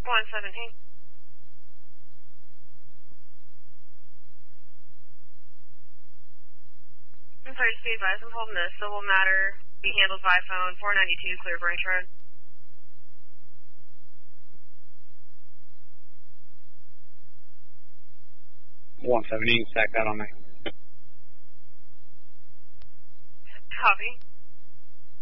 117. I'm sorry to be advised, I'm holding a civil matter. Be handled by phone 492 Clear Branch Road. 117, stack that on me. Copy.